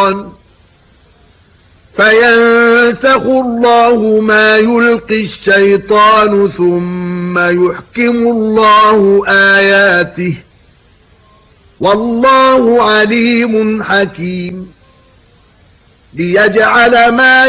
الشيطان فينسخ الله ما يلقي الشيطان ثم يحكم الله آياته والله عليم حكيم ليجعل ما